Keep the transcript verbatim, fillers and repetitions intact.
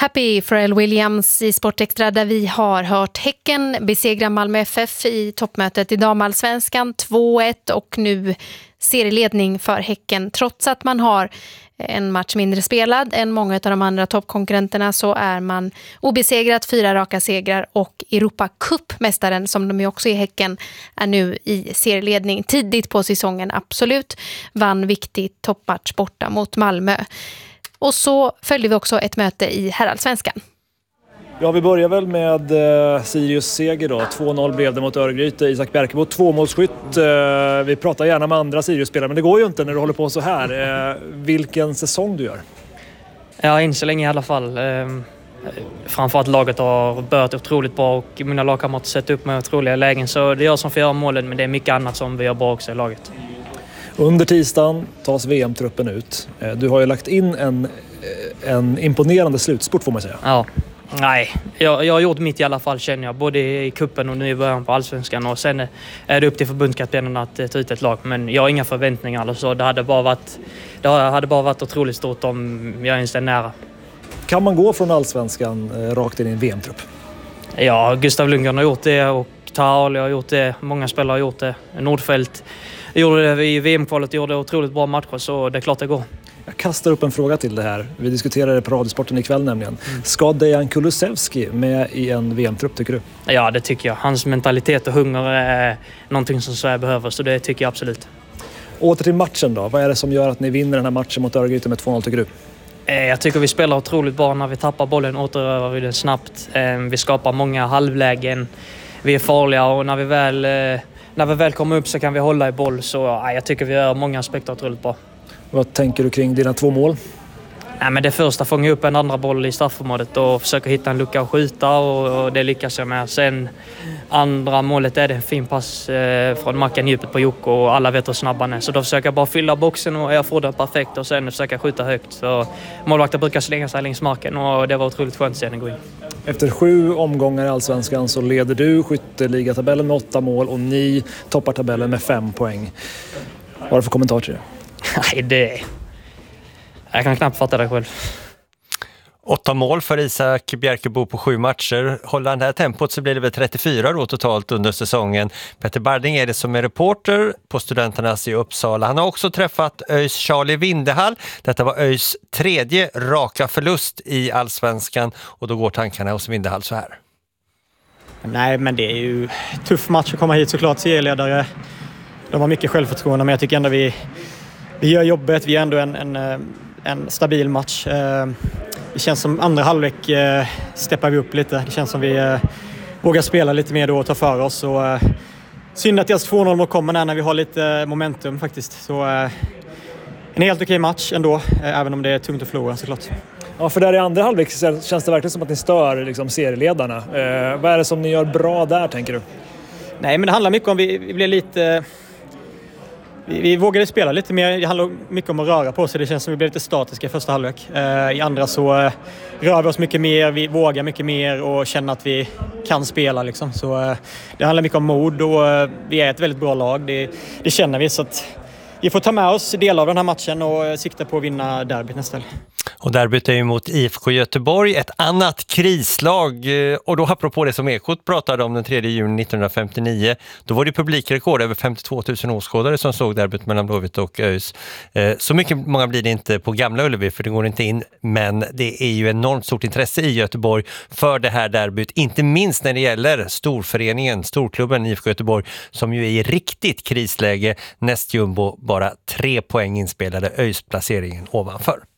Happy Pharrell Williams i Sportextra, där vi har hört Häcken besegra Malmö F F i toppmötet i damallsvenskan två ett och nu serieledning för Häcken. Trots att man har en match mindre spelad än många av de andra toppkonkurrenterna så är man obesegrat, fyra raka segrar, och Europa Cup-mästaren, som de ju också är, Häcken, är nu i serieledning. Tidigt på säsongen, absolut. Vann viktig toppmatch borta mot Malmö. Och så följde vi också ett möte i herrallsvenskan. Ja, vi börjar väl med eh, Sirius seger då. två noll blev det mot Örgryte. Isak Bjerkebo, tvåmålsskytt. Eh, vi pratar gärna med andra Sirius-spelare, men det går ju inte när du håller på så här. Eh, vilken säsong du gör? Ja, in så länge i alla fall. Eh, framförallt laget har börjat otroligt bra och mina lagkamrater sett upp med otroliga lägen. Så det är jag som får göra målen, men det är mycket annat som vi gör bra också i laget. Under tisdagen tas V M-truppen ut. Eh, du har ju lagt in en, en imponerande slutspurt, får man säga. Ja. Nej, jag, jag har gjort mitt i alla fall, känner jag. Både i kuppen och nu i början på allsvenskan. Och sen är det upp till förbundskaptenen att ta ut ett lag. Men jag har inga förväntningar. Alltså. Det, hade bara varit, det hade bara varit otroligt stort om jag ens är nära. Kan man gå från allsvenskan eh, rakt in i en V M-trupp? Ja, Gustav Lundgren har gjort det och Tarali har gjort det. Många spelare har gjort det. Nordfeldt gjorde det i V M-kvalet och gjorde otroligt bra matcher, så det är klart det går. Jag kastar upp en fråga till det här. Vi diskuterade det på Radiosporten ikväll nämligen. Mm. Ska Dejan Kulusevski med i en V M-trupp, tycker du? Ja, det tycker jag. Hans mentalitet och hunger är någonting som Sverige behöver, så det tycker jag absolut. Åter till matchen då. Vad är det som gör att ni vinner den här matchen mot Örgryte med två noll, tycker du? Jag tycker vi spelar otroligt bra. När vi tappar bollen återöver vi den snabbt. Vi skapar många halvlägen. Vi är farliga, och när vi väl, när vi väl kommer upp så kan vi hålla i boll. Så ja, jag tycker vi gör många aspekter otroligt bra. Vad tänker du kring dina två mål? Nej, men det första fånga upp en andra boll i straffområdet och försöka hitta en lucka och skjuta, och, och det lyckas jag med. Sen andra målet är det en fin pass eh, från Mackan djupet på Jocko, och alla vet hur snabb han är. Så då försöker jag bara fylla boxen och jag får det perfekt, och sen försöka skjuta högt. Så målvakter brukar slänga sig längs marken, och det var otroligt skönt att se den gå in. Efter sju omgångar i allsvenskan så leder du skytteligatabellen med åtta mål och ni toppar tabellen med fem poäng. Vad är det för kommentar till det? Nej, det... Jag kan knappt fatta det själv. Åtta mål för Isak Bjerkebo på sju matcher. Håller han det här tempot så blir det väl trettiofyra då totalt under säsongen. Petter Barding är det som är reporter på Studenternas i Uppsala. Han har också träffat ÖIS Charlie Vindehall. Detta var ÖIS tredje raka förlust i allsvenskan, och då går tankarna hos Vindehall så här. Nej, men det är ju tuff match att komma hit såklart, serieledare. De har mycket självförtroende, men jag tycker ändå vi, vi gör jobbet. Vi är ändå en, en, en stabil match. Det känns som andra halvlek steppar vi upp lite. Det känns som vi vågar spela lite mer då och ta för oss. Och, synd att deras två noll mål kommer när vi har lite momentum faktiskt. Så en helt okej match ändå, även om det är tungt att förlora såklart. Ja, för där i andra halvlek känns det verkligen som att ni stör liksom, serieledarna. Eh, vad är det som ni gör bra där, tänker du? Nej, men det handlar mycket om vi, vi blir lite... Vi, vi vågade spela lite mer. Det handlar mycket om att röra på sig. Det känns som att vi blev lite statiska i första halvlek. Eh, I andra så eh, rör vi oss mycket mer. Vi vågar mycket mer och känner att vi kan spela. Liksom. Så, eh, det handlar mycket om mod, och eh, vi är ett väldigt bra lag. Det, det känner vi, så att vi får ta med oss delar av den här matchen och eh, sikta på att vinna derbyt nästa helg. Och derbyt är ju mot I F K Göteborg, ett annat krislag. Och då apropå det som Ekot pratade om den tredje juni nittonhundrafemtionio, då var det publikrekord, över femtiotvå tusen åskådare som såg derbyt mellan Blåvitt och ÖIS. Så mycket många blir det inte på Gamla Ullevi, för det går inte in, men det är ju enormt stort intresse i Göteborg för det här derbyt, inte minst när det gäller storföreningen, storklubben I F K Göteborg, som ju är i riktigt krisläge. Näst jumbo bara tre poäng inspelade, ÖIS placeringen ovanför.